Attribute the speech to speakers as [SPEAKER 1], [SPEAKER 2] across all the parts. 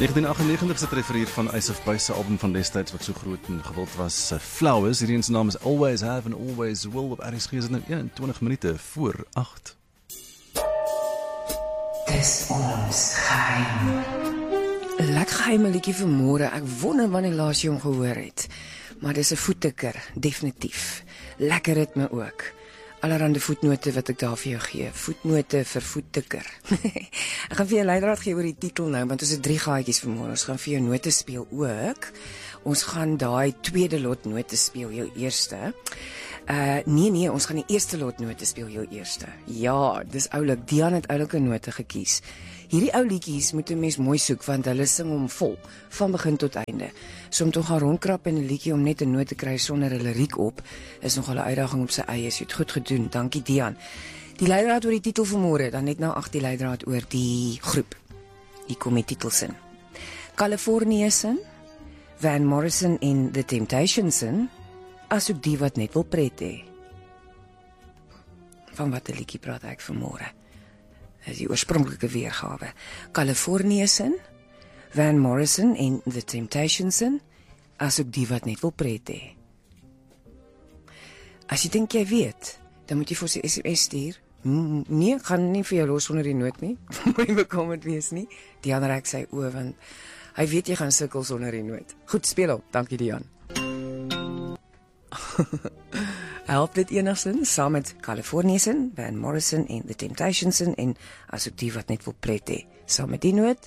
[SPEAKER 1] 1998 se treffer hier van Ace of Base se album van destyds wat so groot en gewild was, Flowers. Hierdie se naam is Always Have and Always Will op RSG. Is nou 21 minute voor 8.
[SPEAKER 2] Dis ons geheim.
[SPEAKER 3] Lekker geheime liedjie vir môre. Ek wonder wanneer laas jy hom gehoor het. Maar dis 'n voettikker, definitief. Lekker ritme ook. Allerhande voetnote wat ek daar vir jou gee. Voetnote vir voettikker. Ek gaan vir jou leidraad gee oor die titel nou, want ons het 3 gaatjies vir môre. Ons gaan vir jou note speel ook. Ons gaan daai tweede lot note speel, jou eerste. Nee, ons gaan die eerste lot note speel, jou eerste. Ja, dis oulik. Dian het oulike note gekies. Hierdie ou liedjies moet 'n mens mooi soek, want hulle sing hom vol, van begin tot einde. So om te gaan rondkrap in 'n liedjie om net 'n noot te kry sonder 'n liriek op, is nogal 'n uitdaging op sy eie. Jy het goed gedoen. Dankie Dian. Die leidraad oor die titel vir môre, dan net nou 8 die leidraad oor die groep. Hier kom die titelsin. California sin, Van Morrison en The Temptations in, asook die wat net wil pret hê. Van wat 'n liedjie praat ek vir môre? Is die oorspronklike weergawe. California sin, Van Morrison en The Temptations in, asook die wat net wil pret hê. As jy dink jy weet, dan moet jy vir sy SMS stuur. Nee, ek gaan nie vir jou los sonder die noot nie. Moet nie bekommerd wees nie. Dian rek sy oë, want hy weet jy gaan sukkel sonder die noot. Goed, speel op. Dankie Dian. Help dit enigstens saam met California sin, Van Morrison en The Temptations in, en asook die wat net wil pret hê. Saam met die noot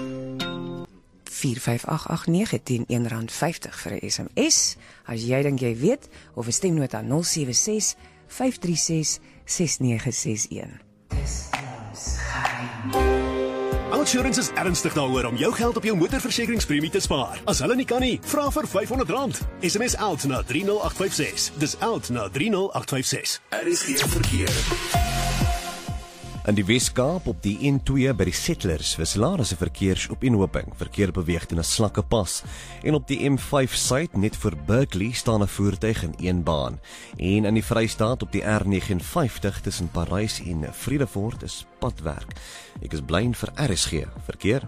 [SPEAKER 3] 45889 teen R1.50 vir 'n SMS. As jy dink jy weet, of 'n stemnoot aan 076 536 6961.
[SPEAKER 2] Dis ons geheim.
[SPEAKER 4] OUTsurance is ernstig daaroor om jou geld op jou motorversekeringspremie te spaar. As hulle nie kan nie, vra vir R500. SMS OUT na 30856. Dis OUT na 30856.
[SPEAKER 5] RSG verkeer.
[SPEAKER 6] In die Weskaap op die N2 by die Settlers was laat verkeersopeenhoping. Verkeer beweeg teen 'n slakke pas. En op die M5 Suid net voor Berkeley staan 'n voertuig in een baan. En in die Vrystaat op die R59 tussen Parys en Vredefort is padwerk. Ek is bly vir RSG verkeer.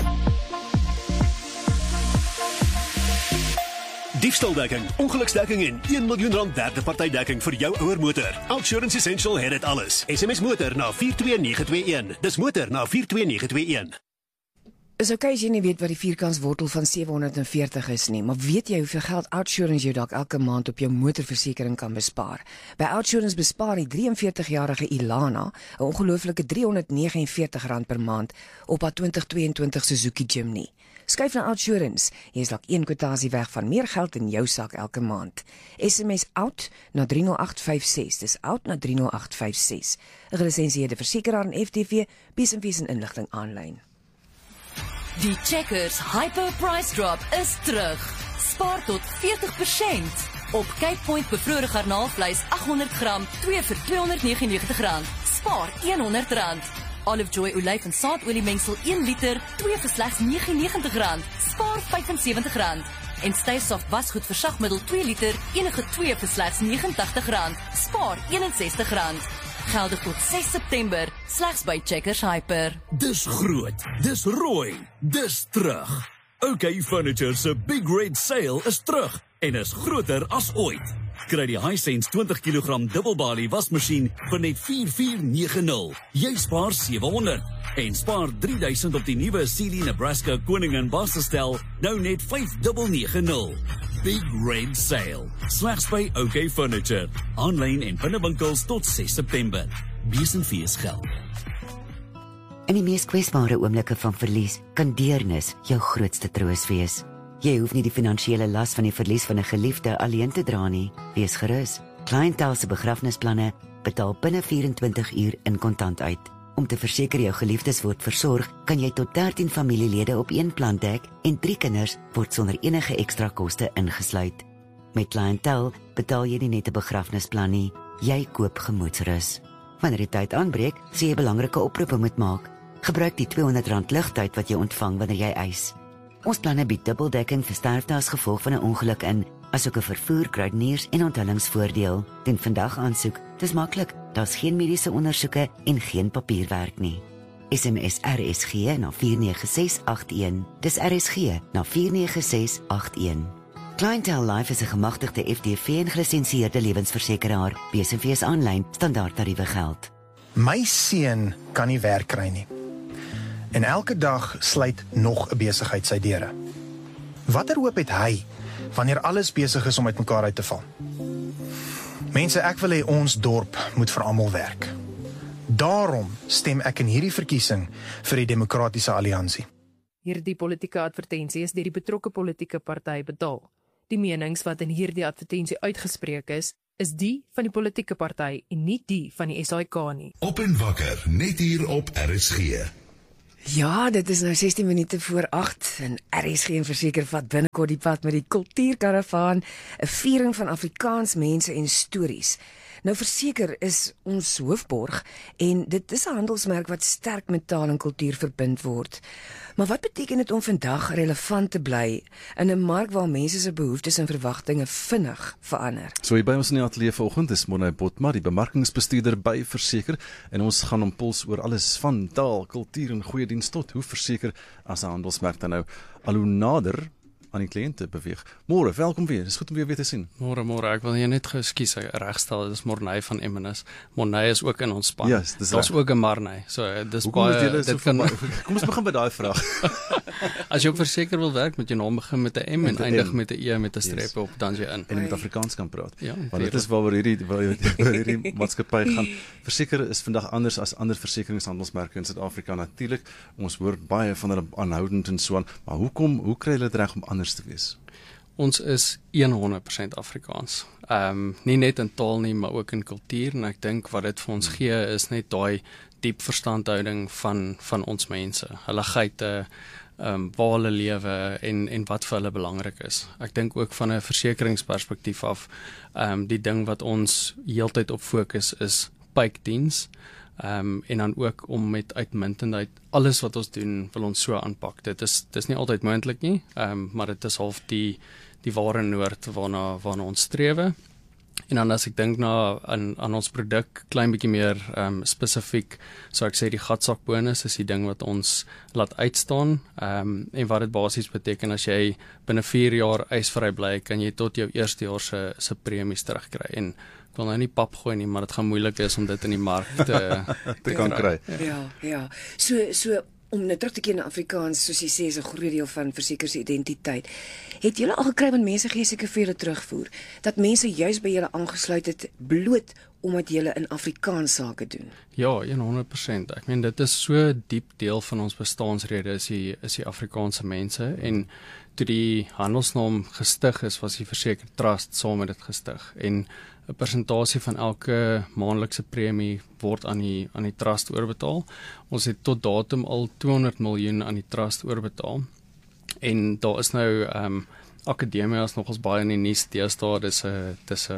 [SPEAKER 4] Diefstaldekking, ongeluksdekking en R1 miljoen derde partydekking vir jou ouer motor. OUTsurance Essential het dit alles. SMS motor na 42921. Dis motor na 42921.
[SPEAKER 3] Is okay as jy nie weet wat die vierkantswortel van 740 is nie, maar weet jy hoeveel geld OUTsurance jou dalk elke maand op jou motorversekering kan bespaar? By OUTsurance bespaar die 43-jarige Ilana 'n ongelooflike R349 per maand op haar 2022 Suzuki Jimny. Skuif na OUTsurance, jy is dalk een kwotasie weg van meer geld in jou sak elke maand. SMS OUT na 30856, dis OUT na 30856. 'n gelisensieerde versekeraar en FTV, besenfees en inligting aanlyn.
[SPEAKER 7] Die Checkers Hyper Price Drop is terug. Spaar tot 40%. Op Cape Point bevroren garnaalvleis 800 gram, 2 vir R299. Spaar R100. Olive Joy olyf en saadolie mengsel 1 liter, 2 vir slegs R99. Spaar R75. En Staysoft wasgoed versagmiddel 2 liter, enige 2 vir slegs R89. Spaar R61. Geldig tot 6 September, slegs by Checkers Hyper.
[SPEAKER 5] Dis groot, dis rooi, dis terug. OK Furniture se Big Red Sale is terug en is groter as ooit. Kry die Hisense 20 kg dubbelbalie wasmasjien vir net $4490. Jy spaar $700 en spaar $3000 op die nuwe Sealy Nebraska Koning & Bassestel, nou net $5990. Big Red Sale, slegs by OK Furniture. Aanlyn en binnewinkels tot 6 September. Besenfees geld.
[SPEAKER 8] In die mees kwesbare oomblikke van verlies kan deernis jou grootste troos wees. Jy hoef nie die finansiële las van die verlies van 'n geliefde alleen te dra nie. Wees gerus. Clientele se begrafnisplanne betaal binne 24 uur in kontant uit. Om te verseker jou geliefdes word versorg, kan jy tot 13 familielede op een plan dek en 3 kinders word sonder enige ekstra koste ingesluit. Met Clientele betaal jy nie net 'n begrafnisplan nie, jy koop gemoedsrus. Wanneer die tyd aanbreek, sê jy belangrike oproepe moet maak. Gebruik die R200 ligtyd wat jy ontvang wanneer jy eis. Ons planne bied dubbeldekking vir sterfte as gevolg van 'n ongeluk in, asook 'n vervoer, kruideniers en onthullingsvoordeel. Doen vandag aansoek, dis maklik, daar's geen mediese ondersoeke en geen papierwerk nie. SMS RSG na 49681. Dis RSG na 49681. Clientele Life is 'n gemagtigde FDV en gelisensieerde lewensversekeraar. BSV's aanlyn standaardtariewe geld.
[SPEAKER 9] My seun kan nie werk kry nie. En elke dag sluit nog 'n besigheid sy deure. Watter hoop het hy wanneer alles besig is om uitmekaar uit te val? Mense, ek wil hê ons dorp moet vir almal werk. Daarom stem ek in hierdie verkiesing vir die Demokratiese Alliansie.
[SPEAKER 10] Hierdie politieke advertensie is deur die betrokke politieke party betaal. Die menings wat in hierdie advertensie uitgespreek is die van die politieke party en nie die van die SAIK nie.
[SPEAKER 11] Op en wakker, net hier op RSG.
[SPEAKER 3] Ja, dit is nou 16 minute voor 8 en RSG en verseker vat binnekort die pad met die kultuurkaravaan, 'n viering van Afrikaans mense en stories. Nou verseker is ons hoofborg en dit is 'n handelsmerk wat sterk met taal en kultuur verbind word. Maar wat beteken dit om vandag relevant te bly in 'n mark waar mense se behoeftes en verwagtinge vinnig verander?
[SPEAKER 1] So hier by ons in die ateljee vanoggend is Morne Botma, die bemarkingsbestuurder by Verseker, en ons gaan ompuls oor alles van taal, kultuur en goeie diens tot hoe Verseker as 'n handelsmerk dan nou al hoe nader aan die kliënte beweeg. Môre, welkom weer. Dis goed om weer te sien.
[SPEAKER 12] Môre, ek wil jy net geskies regstel. Dis Morney van Emmenis. Morney is ook in ons span.
[SPEAKER 1] Yes,
[SPEAKER 12] daar's ook 'n Marney. So dis baie dit kan
[SPEAKER 1] Kom ons begin by daai vraag.
[SPEAKER 12] As jy op Verseker wil werk, moet jou naam begin met 'n M en eindig met 'n E met 'n streep op, dan jy in.
[SPEAKER 1] En met Afrikaans kan praat.
[SPEAKER 12] Ja,
[SPEAKER 1] want dit is waaroor hierdie maatskappy gaan. Verseker is vandag anders as ander versekeringshandelsmerke in Suid-Afrika natuurlik. Ons hoor baie van hulle aanhoudend en so aan, maar hoe kry hulle dit reg om anders te wees?
[SPEAKER 12] Ons is 100% Afrikaans. Nie net in taal nie, maar ook in kultuur, en ek dink wat dit vir ons gee is net daai diep verstandhouding van ons mense, hulle geite, waar hulle lewe en wat vir hulle belangrik is. Ek dink ook van 'n versekeringsperspektief af, die ding wat ons heeltyd op fokus is pypdiens. En dan ook om met uitmuntendheid alles wat ons doen wil ons so aanpak. Dit is nie altyd moontlik nie, maar dit is half die ware noord waarna ons strewe. En dan as ek dink aan ons produk klein bietjie meer spesifiek, so ek sê die gatsakbonus is die ding wat ons laat uitstaan, en wat dit basies beteken as jy binne 4 jaar eisvry bly, kan jy tot jou eerste jaar se premies terugkry. En ek wil nou nie pap gooi nie, maar dit gaan moeilik is om dit in die mark te
[SPEAKER 1] kan kry.
[SPEAKER 3] Ja. So om nou terug te keer na Afrikaans, soos jy sê, is 'n groot deel van Verseker se identiteit. Het julle al gekry, want mense gee seker vir julle terugvoer, dat mense juis by julle aangesluit het bloot omdat julle in Afrikaans sake doen?
[SPEAKER 12] Ja, 100%. Ek meen dit is so diep deel van ons bestaansrede is die Afrikaanse mense, en toe die handelsnaam gestig is, was die Verseker Trust saam met dit gestig, en 'n persentasie van elke maandelikse premie word aan die trust oorbetaal. Ons het tot datum al 200 miljoen aan die trust oorbetaal. En daar is nou akademie is nogals baie in die nuus deesdae. Dis 'n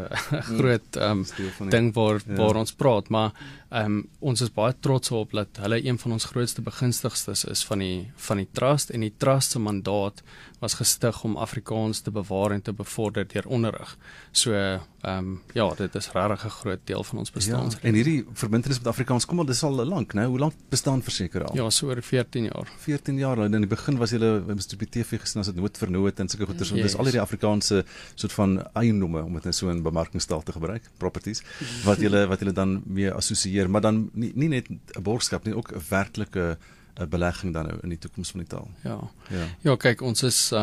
[SPEAKER 12] groot ding waar ons praat, maar ons is baie trots op dat hulle een van ons grootste begunstigstes is van die trust, en die trust se mandaat was gestig om Afrikaans te bewaar en te bevorder deur onderrig. So dit is regtig 'n groot deel van ons bestaan.
[SPEAKER 1] Ja, en hierdie verbintenis met Afrikaans, kom al dis al lank, nou. Hoe lank bestaan Verseker al?
[SPEAKER 12] Ja, so oor 14 jaar.
[SPEAKER 1] 14 jaar. Nou in die begin was julle op die TV gesien as dit nood vir nood en sulke goeders. Dis al hierdie Afrikaanse soort van eiendomme, om dit so in bemarkingstaal te gebruik, properties, wat julle dan mee assosieer, maar dan nie net 'n borgskap nie, ook 'n werklike belegging dan nou in die toekoms van die taal.
[SPEAKER 12] Ja, kyk, ons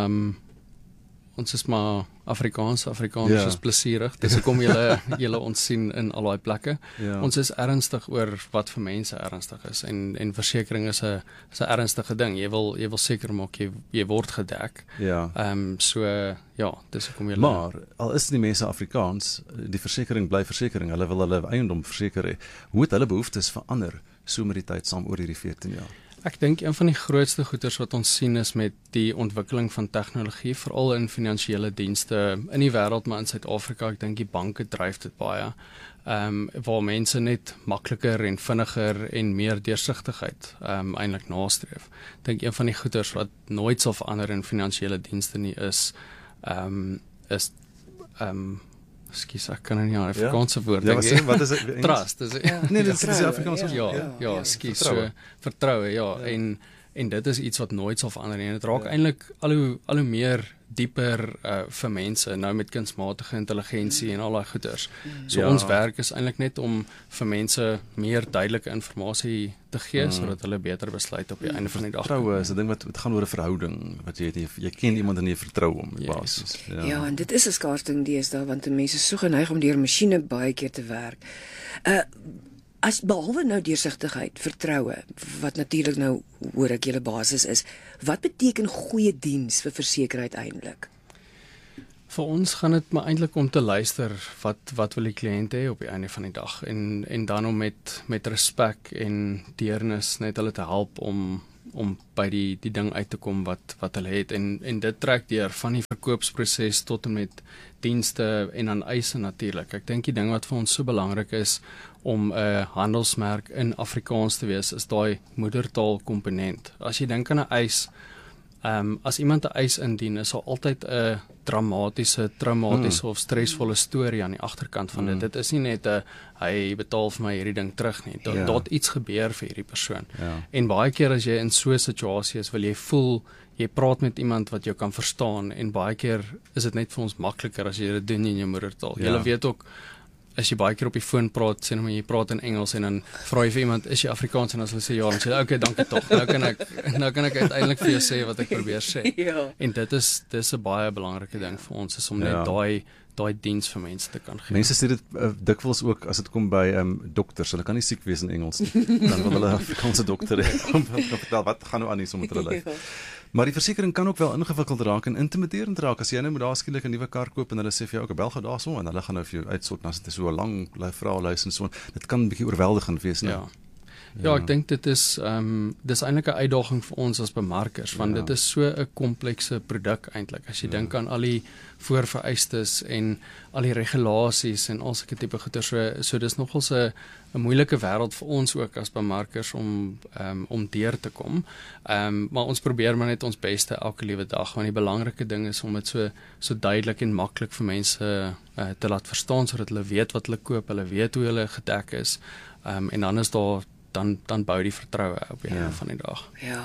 [SPEAKER 12] is maar Afrikaans is plesierig. Dis hoekom julle ons sien in al daai plekke.
[SPEAKER 1] Ja.
[SPEAKER 12] Ons is ernstig oor wat vir mense ernstig is, en versekering is 'n ernstige ding. Jy wil seker maak jy word gedek.
[SPEAKER 1] Ja.
[SPEAKER 12] Dis hoekom julle.
[SPEAKER 1] Maar al is die mense Afrikaans, die versekering bly versekering. Hulle wil hulle eiendom verseker hê. Hoe het hulle behoeftes verander so met die tyd saam oor hierdie 14 jaar?
[SPEAKER 12] Ek dink een van die grootste goeders wat ons sien is met die ontwikkeling van tegnologie, veral in finansiële dienste in die wêreld, maar in Suid-Afrika, ek dink die banke dryf dit baie, waar mense net makliker en vinniger en meer deursigtigheid eintlik nastreef. Ek dink een van die goeders wat nooit sal verander in finansiële dienste nie is Skus, ek kan nie aan Afrikaanse woord
[SPEAKER 1] dink.
[SPEAKER 12] Ja,
[SPEAKER 1] wat is dit?
[SPEAKER 12] Trust, nee,
[SPEAKER 1] dit is Afrikaans.
[SPEAKER 12] Ja, skus, so vertroue, en dit is iets wat nooit sal verander nie. En dit raak eintlik al hoe meer dieper vir mense nou met kunsmatige intelligensie en al daai goeters. So ons werk is eintlik net om vir mense meer duidelike inligting te gee sodat hulle beter besluit op die einde van die dag.
[SPEAKER 1] Vertroue is 'n ding wat gaan oor 'n verhouding wat jy ken iemand en jy vertrou hom basies.
[SPEAKER 3] Ja, en dit is 'n skaars ding deesdae want mense is so geneig om deur masjiene baie keer te werk. As behalwe nou deursigtigheid, vertroue, wat natuurlik nou hoor ek julle basis is, wat beteken goeie diens vir versekerheid eintlik?
[SPEAKER 12] Vir ons gaan dit maar eintlik om te luister wat wil die kliënt hê op die einde van die dag en dan om met respek en deernis net hulle te help om by die ding uit te kom wat hulle het en dit trek deur van die verkoopsproses tot en met dienste en dan eise natuurlik. Ek dink die ding wat vir ons so belangrik is om 'n handelsmerk in Afrikaans te wees is daai moedertaal komponent. As jy dink aan 'n eis, as iemand 'n eis indien, is daar altyd 'n dramatiese, traumatiese of stresvolle storie aan die agterkant van dit. Dit is nie net 'n hy betaal vir my hierdie ding terug nie. Daar iets gebeur vir hierdie persoon. En baie keer as jy in so 'n situasie is, wil jy voel jy praat met iemand wat jou kan verstaan en baie keer is dit net vir ons makliker as jy dit doen in jou moedertaal. Jy weet ook as jy baie keer op die foon praat, sê nou maar jy praat in Engels en dan vra jy vir iemand, is jy Afrikaans? En as hulle sê ja, dan sê jy, okay, dankie tog. Nou kan ek uiteindelik vir jou sê wat ek probeer sê. En dis 'n baie belangrike ding vir ons is om net daai diens vir mense te kan gee.
[SPEAKER 1] Mense sê dit dikwels ook as dit kom by dokters, hulle kan nie siek wees in Engels nie. Dan wil hulle 'n Afrikaanse dokter hê om te vertel wat gaan nou aan hier so met hulle lyf. Maar die versekering kan ook wel ingewikkeld raak en intimiderend raak as jy nou moet daar skielik 'n nuwe kar koop en hulle sê vir jou ook bel gou daarso en hulle gaan nou vir jou uitsort as dit so 'n lang vraelys en so. Dit kan 'n bietjie oorweldigend wees, né?
[SPEAKER 12] Ja, ek dink dit is dis eintlik 'n uitdaging vir ons as bemarkers want dit is so 'n komplekse produk eintlik. As jy dink aan al die voorvereistes en al die regulasies en al sulke tipe goeder so dis nogals 'n moeilike wêreld vir ons ook as bemarkers om deur te kom. Maar ons probeer maar net ons beste elke liewe dag want die belangrike ding is om dit so duidelik en maklik vir mense te laat verstaan sodat hulle weet wat hulle koop, hulle weet hoe hulle gedek is. En dan is daar dan bou die vertroue op die einde van die dag.
[SPEAKER 3] Ja.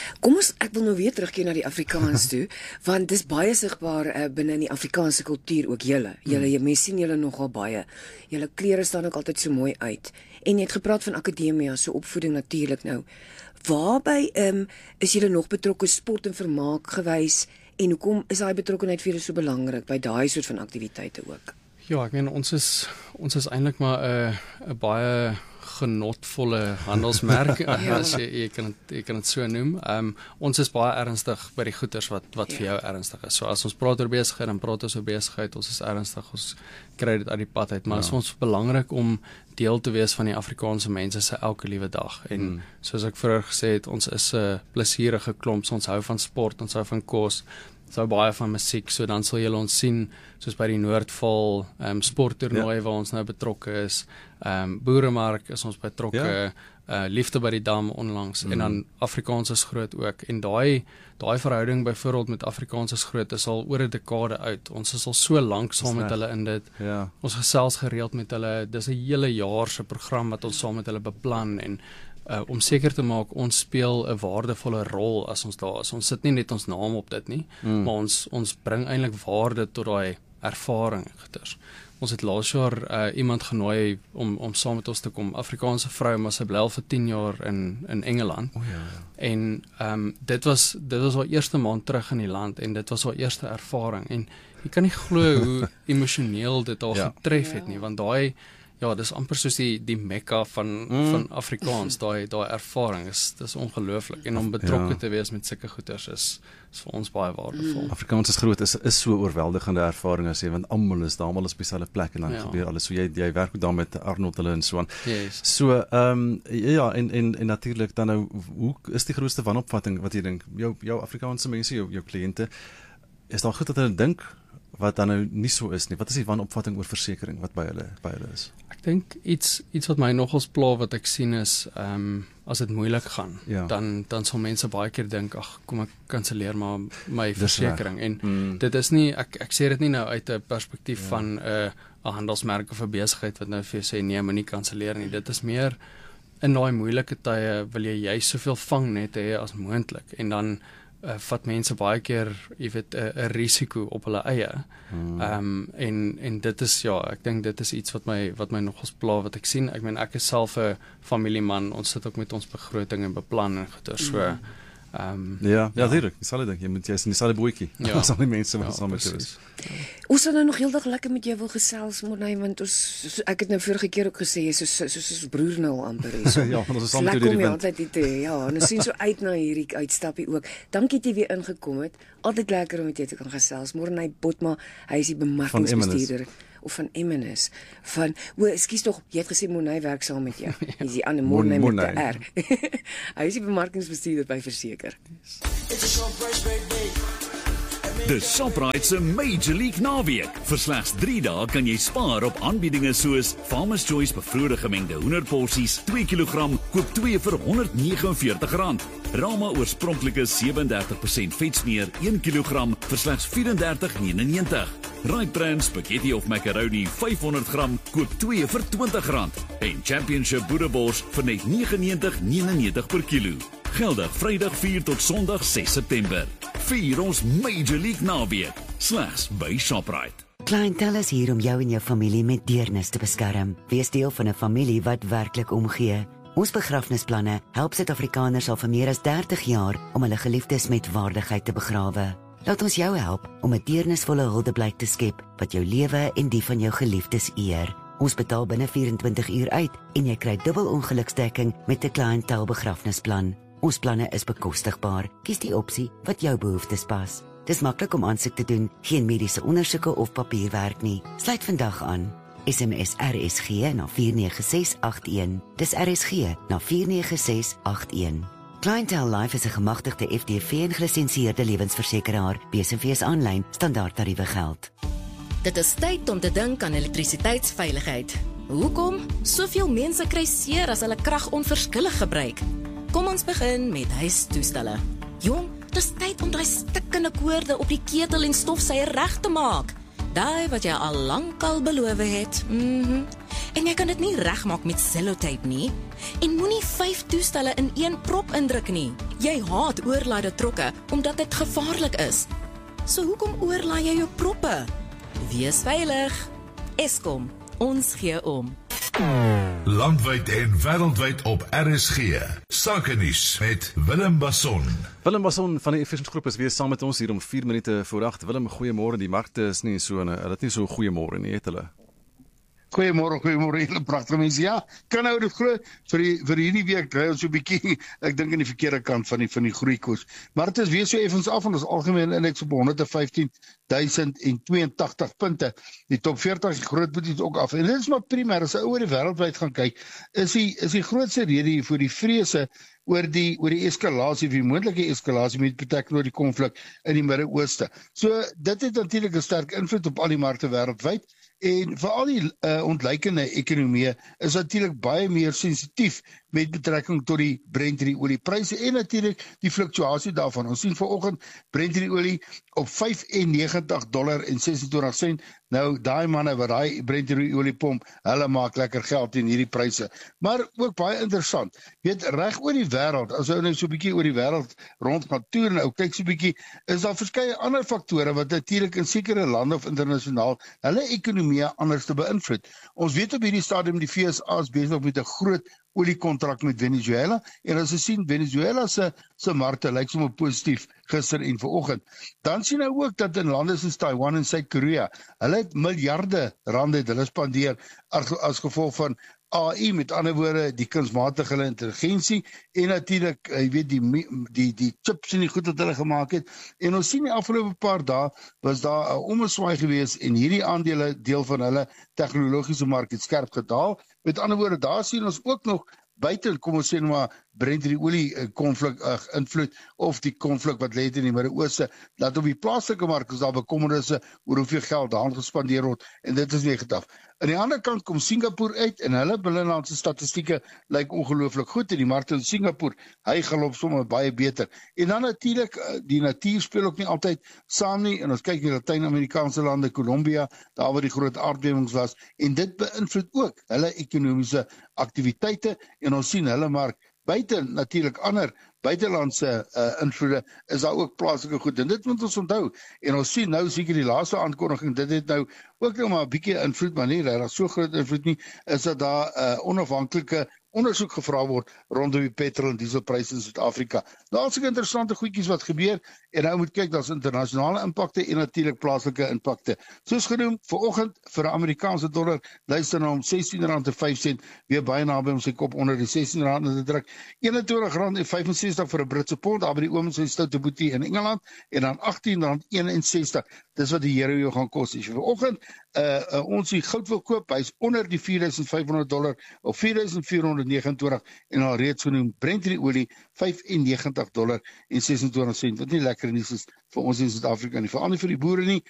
[SPEAKER 3] Ek wil nou weer terugkeer na die Afrikaans toe, want dis baie sigbaar binne in die Afrikaanse kultuur ook julle. Mense sien julle nogal baie. Julle klere staan ook altyd so mooi uit. En jy het gepraat van akademia, so opvoeding natuurlik nou. Waarby is julle nog betrokke sport en vermaak gewys en hoekom is daai betrokkenheid vir julle so belangrik by daai soort van aktiwiteite ook?
[SPEAKER 12] Ja, ek meen ons is eintlik maar 'n baie genotvolle handelsmerk as jy kan dit so noem. Ons is baie ernstig by die goeders wat vir jou ernstig is. So as ons praat oor besigheid, dan praat ons oor besigheid. Ons is ernstig, ons kry dit uit die pad uit, maar is ons belangrik om deel te wees van die Afrikaanse mense se elke liewe dag. En soos ek vroeër gesê het, ons is 'n plesierige klomp. Ons hou van sport, ons hou van kos. So baie van musiek, so dan sal julle ons sien soos by die Noordval sporttoernooi waar ons nou betrokke is. Boeremark is ons betrokke, Liefde by die Dam onlangs en dan Afrikaans is groot ook. En daai verhouding byvoorbeeld met Afrikaans is groot is al oor 'n dekade uit. Ons is al so lank saam met hulle in dit. Ons gesels gereeld met hulle. Dis 'n hele jaar se program wat ons saam met hulle beplan en om seker te maak ons speel 'n waardevolle rol as ons daar is. Ons sit nie net ons naam op dit nie, maar ons bring eintlik waarde tot daai ervaring goeters. Ons het laas jaar iemand genooi om saam met ons te kom, Afrikaanse vrou, maar sy bly al vir 10 jaar in Engeland. En dit was haar eerste maand terug in die land en dit was haar eerste ervaring en jy kan nie glo hoe emosioneel dit haar getref het nie, want daai dis amper soos die mekka van Afrikaans, daai ervaring dis ongelooflik en om betrokke te wees met sulke goeters is vir ons baie waardevol.
[SPEAKER 1] Afrikaans is groot, is so oorweldigende ervaring as jy, want almal is daar, almal is op dieselfde plek en dan gebeur alles. So jy werk ook daar met Arnold hulle en so aan. So en natuurlik dan nou, hoe is die grootste wanopvatting wat jy dink jou Afrikaanse mense, jou kliënte, is daar goed dat hulle dink wat dan nou nie so is nie? Wat is die wanopvatting oor versekering wat by hulle is?
[SPEAKER 12] Ek dink iets wat my nogals pla wat ek sien is, as dit moeilik gaan, dan sal mense baie keer dink, ag, kom ek kanselleer maar my versekering. En dit is nie, ek sê dit nie nou uit 'n perspektief van 'n handelsmerk of 'n besigheid wat nou vir jou sê nee, moenie kanselleer nie. Dit is meer in daai moeilike tye wil jy soveel vangnet hê as moontlik, en dan vat mense baie keer, jy weet, 'n risiko op hulle eie. En dit is, ek dink dit is iets wat my nogals pla wat ek sien. Ek meen, ek is self 'n familieman, ons sit ook met ons begroting en beplan en goeie, so
[SPEAKER 1] ja, direk, dieselfde ding, jy is in dieselfde bootjie. As al die mense wat saam met jou is.
[SPEAKER 3] Ons sal nou nog heeldag lekker met jou wil gesels, Morney, want ek het nou vorige keer ook gesê, soos broer nou amper is.
[SPEAKER 1] Ja, want ons is saam met
[SPEAKER 3] jou die ja, en ons sien so uit na hierdie uitstappie ook. Dankie dat jy weer ingekom het. Altyd lekker om met jou te kan gesels. Morney Botma, hy is die bemarkingsbestuurder van Eminus, ekskuus tog, jy het gesê Morney werk saam met jou. Hy is die ander Morney met 'n R. Hy is die bemarkingsbestuurder by Verseker.
[SPEAKER 5] De Shoprite se Major League naweek. Vir slegs 3 dae kan jy spaar op aanbiedinge soos Farmer's Choice bevroorde gemengde hoenderporsies, 2 kg, koop 2 vir R149. Rama oorspronklike 37% vetsmeer, 1 kg vir slegs R34,99. Right Brand spaghetti of macaroni 500 gram, koop 2 vir R20. En Championship boerebors vir net R99,99 per kilo. Geldig Vrydag 4 tot Sondag 6 September. Vier ons Major League naweek, slegs by Shoprite.
[SPEAKER 8] Clientele is hier om jou en jou familie met deernis te beskerm. Wees deel van 'n familie wat werklik omgee. Ons begrafnisplanne help Suid-Afrikaners al vir meer as 30 jaar om hulle geliefdes met waardigheid te begrawe. Laat ons jou help om 'n deernisvolle huldeblyk te skep wat jou lewe en die van jou geliefdes eer. Ons betaal binne 24 uur uit en jy kry dubbel ongeluksdekking met 'n clientele begrafnisplan. Ons planne is bekostigbaar. Kies die opsie wat jou behoeftes pas. Dis maklik om aansoek te doen, geen mediese ondersoeke of papierwerk nie. Sluit vandag aan. SMS RSG na 49681. Dis RSG na 49681. Clientele Life is 'n gemagtigde FDV en gelisensieerde lewensversekeraar. BSV aanlyn standaardtariewe geld.
[SPEAKER 13] Dit is tyd om te dink aan elektrisiteitsveiligheid. Hoekom? Soveel mense kry seer as hulle krag onverskillig gebruik. Kom ons begin met huistoestelle. Jong, dis tyd om daai stikkende koorde op die ketel en stofsuier reg te maak. Daai wat jy al lankal beloof het. En jy kan dit nie regmaak met sellotape nie. En moenie 5 toestelle in een prop indruk nie. Jy haat oorlaaide trokke omdat dit gevaarlik is. So hoekom oorlaai jy jou proppe? Wees veilig. Eskom, ons gee om.
[SPEAKER 11] Landwyd en wêreldwyd op RSG. Sakenuus met Willem Basson.
[SPEAKER 1] Willem Basson van die Efficient Groep is weer saam met ons hier om 4 minute voor 8. Willem, goeiemôre. Die markte is nie so, hulle het nie so goeiemôre nie, het hulle.
[SPEAKER 14] Goeiemôre, hele pragtige mense. Ja, kan nou dit glo vir hierdie week dry ons so 'n bietjie, ek dink aan die verkeerde kant van die groeikoers. Maar dit is weer so effens af en ons algemene indeks op 115.082 punte. Die top 40 groot boeties ook af. En dit is maar primêr as jy oor die wêreldwyd gaan kyk, is die grootste rede hier vir die vrese oor die eskalasie, die moontlike eskalasie met betrekking tot die konflik in die Midde-Ooste. So dit het natuurlik 'n sterk invloed op al die markte wêreldwyd. En vir al die ontleikende ekonomieë is natuurlik baie meer sensitief met betrekking tot die Brent oliepryse en natuurlik die fluktuasie daarvan. Ons sien vanoggend Brent olie op $95.26. Nou daai manne wat daai Brent olie pomp, hulle maak lekker geld in hierdie pryse. Maar ook baie interessant, weet reg oor die wêreld, as ou nou so 'n bietjie oor die wêreld rond gaan toer en ou kyk so 'n bietjie, is daar verskeie ander faktore wat natuurlik in sekere lande of internasionaal hulle ekonomie anders te beïnvloed. Ons weet op hierdie stadium die FSA is besig met 'n groot oliekontrak met Venezuela en as jy sien Venezuela se markte lyk sommer positief gister en vanoggend. Dan sien nou ook dat in lande soos Taiwan en Suid-Korea, hulle het miljarde rande hulle spandeer as gevolg van AI, met ander woorde die kunsmatige intelligensie en natuurlik jy weet die chips en die goed wat hulle gemaak het. En ons sien die afgelope paar dae was daar 'n omswaai gewees en hierdie aandele deel van hulle tegnologiese mark het skerp gedaal. Met ander woorde, daar sien ons ook nog buite, kom ons sê maar Brent-olie konflik invloed of die konflik wat lê in die Midde-Ooste, dat op die plaaslike mark is daar bekommernisse oor hoeveel geld daar gespandeer word en dit is negatief. Aan die ander kant kom Singapore uit en hulle binnelandse statistieke lyk ongelooflik goed en die markte in Singapore, hy galop sommer baie beter. En dan natuurlik, die natuur speel ook nie altyd saam nie en ons kyk in Latyn-Amerikaanse lande, Colombia, daar waar die groot aardbewings was en dit beïnvloed ook hulle ekonomiese aktiwiteite en ons sien hulle mark buite natuurlik ander buitelandse invloede is daar ook plaaslike goed en dit moet ons onthou en ons sien nou seker die laaste aankondiging dit het nou ook nog maar 'n bietjie invloed maar nie regtig so groot invloed nie is dat daar onafhanklike ondersoek gevra word rondom die petrol en dieselpryse in Suid-Afrika. Daar's seker interessante goedjies wat gebeur en nou moet kyk daar's internasionale impakte en natuurlik plaaslike impakte. Soos genoem, vanoggend vir 'n Amerikaanse dollar luister na hom R16.05 weer baie naby om sy kop onder die R16 te druk. R21.65 vir 'n Britse pond, daar by die oom sy stoute boetie in Engeland en dan R18.61. Dis wat die euro jou gaan kos. As jy vanoggend ons die goud wil koop, hy's onder die $4,500 of 4,429 en al reeds genoem Brent-olie $95.26 wat nie lekker nuus is vir ons in Suid-Afrika nie, veral nie vir die boere nie.